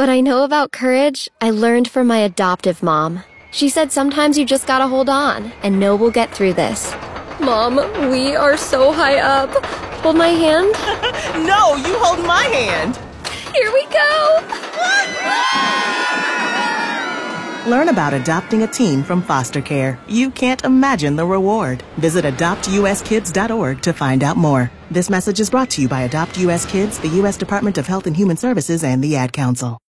What I know about courage, I learned from my adoptive mom. She said sometimes you just gotta hold on and know we'll get through this. Mom, we are so high up. Hold my hand. No, you hold my hand. Here we go. Learn about adopting a teen from foster care. You can't imagine the reward. Visit adoptuskids.org to find out more. This message is brought to you by Adopt U.S. Kids, the U.S. Department of Health and Human Services, and the Ad Council.